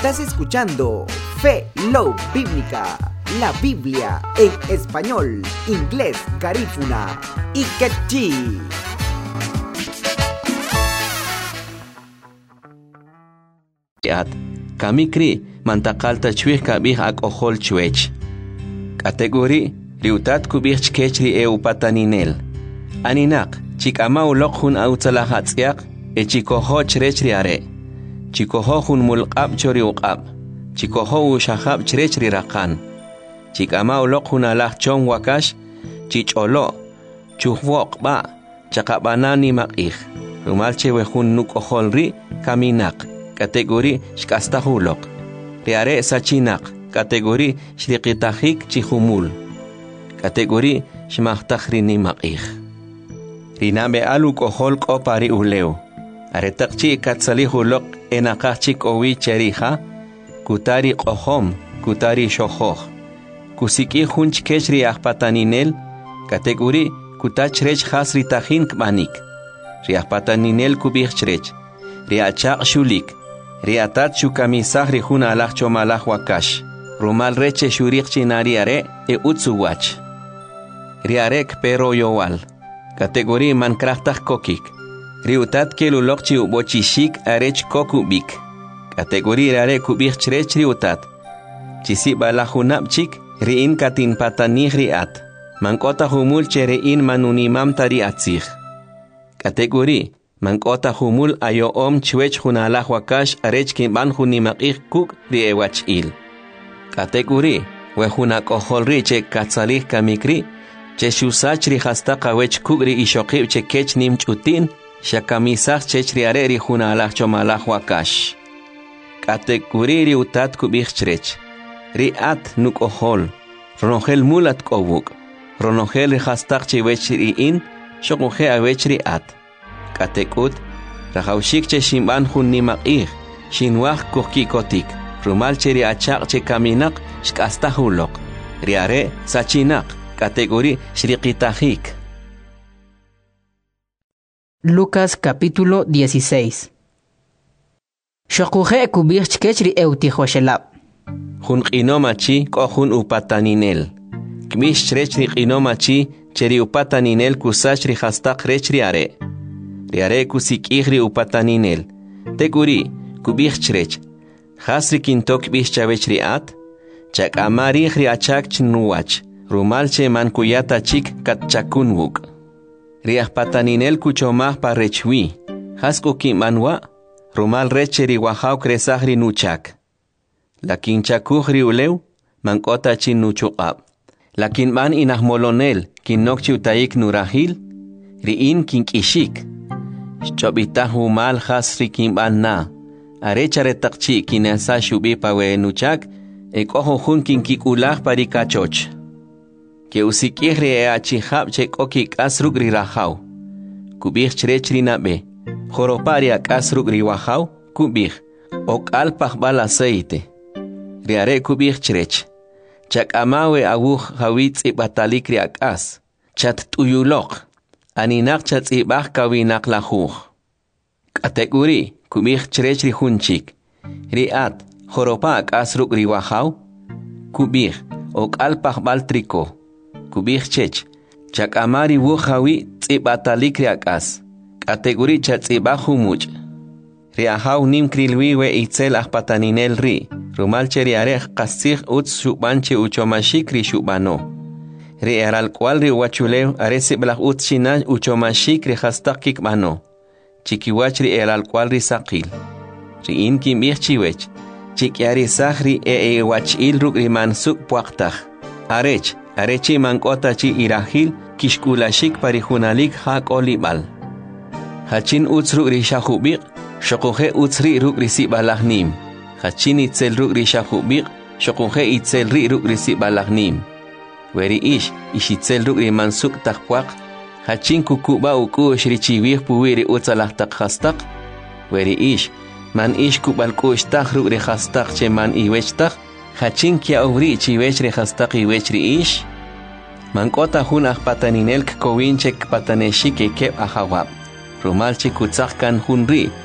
Estás escuchando Fe Love Bíblica, la Biblia en español, inglés, garífuna y quechí. Kami kri mantakalta chwih kabih ak ohol chwech. Kategori liutat kubih chkechri e upataninel. Aninak chikama ulok hun autzalahatzyak e chikoho chrechri are. Chikoho hun mulqab chori uqab. Chikoho ushahab chrechri rakan. Chikama ulok hun alah chong wakash chicholo chuhwok ba chakabanani makih. Rumalche wehun nuk oholri kaminak. Kategori shkastahulok. Riare sachinak. Kategori shriqitahik chihumul. Kategori shmahtahrini makih. Rinabe alu kohol ko pari uleo. Aretakchi katsalihulok enakachik owi cheriha. Kutari kohom, kutari shohoh. Kusiki hunch kechri ahpataninel. Kategori kutachrech hasritahin kbanik. Riahpataninel kubichrech. Riachak shulik. Riatat shukamisah rihuna alah chomalah wakash. Rumal reche shurik chinariare e utsuwach. Riarek pero yowal. Kategori mankrahtah kokik. Riutat kelulok chi ubochishik arech kokubik. Kategori rare kubik chrech riutat. Chisi balahunap chik riin katin patanih riat. Mankota humul cherein manunimam tari atzih. Kategori mankota humul ayo chwech hunalah wakash arech kimban hunimakih kuk riewach il. Kategori wehunak oholri che katsalih kamikri che shusach hasta kawech kugri ishokib che kech nim chutin shakamisach chech riare ri hunalah chomalah wakash. Kategori riutat kubich chrech. Riat nuk ohol. Ronogel mulat kobuk. Ronogel hastach che wech riin shokuhe awech riat. Katekut rahaushik che shimban hunimakih shinwah kokikotik. Rumal cheri achak che kaminak shkastahulok. Riare sachinak. Kategori shriqitahik. Lucas capítulo 16. Shokuhe kubich chkechri eutihoshelab. Hun qinomachi ko hun upataninel. Kmish chrechri qinomachi cheri upataninel kusachri hastaq rechri are. Riare kusikihri upataninel. Teguri kubich chrech. Hasri kintok bich chavechri at. Chak amarihri achak chnuwach. Rumalche mankuyata chik katchakunwuk. Riah pataninel kuchomah parechwi. Hasko kimanwa. Rumal recheri wahau kresahri nuchak. Lakin chakuhri uleu. Mankota chin nuchukab. Lakin man inahmolonel kinokchi utaik nurahil. Riin kinkishik. Chobitahu mal hasri kimban na. Arechare takchi kinasa shubi pawe nuchak. Ekoho hun kinkikulah parikachoch. Que usikihri e achihab chek okik asrugri rahau. Kubich chrechri nabe. Joroparia asrugri wahau. Kubich. Ok alpach bal aceite. Riare kubich chrech. Chak amawe awuh hawitz ibatalikri akas. Chat tuyulok. Aninak chat ibach kawinak lahuh. Kategori kubich chrechri hunchik. Riat. Joropa asrugri wahau. Kubich. Ok alpach bal triko. Kubich chech. Chak amari wuhawi tzibatalikri akas. Kategori chat tsibahu much. Riahau nim krilwiwe itzel ahpataninel ri. Rumalche riarech kasih utz shubanche uchomashik ri shubano. Ri eral cual ri wachuleu aresi blah utz shinaj uchomashik ri hastakik mano. Chikiwach ri eral cual ri sakil. Ri in kimbich chiwech. Chikiari sahri wachil ruk ri mansuk puaktah. Arech. Arechi mankota chi irahil kishkulashik parihunalik hak olibal. Hachin utsruk rishahubik, shokuhe utsri ruk risibalahnim. Hachin itzel ruk rishahubik, shokuhe itzel ruk risibalahnim. Weri ishitzel ruk rimansuk takpuak, hachin kukuba uku shrichiwih puwiri utsalah takhastak. Weri man kubal kushtak ruk rihastak che man iwechtak. Hachin kia uvri chiwech rehastak iwech riish. Mankota hun ahpataninel kkowinchek pataneshik kep ahawab. Rumalchi kutzakkan hunri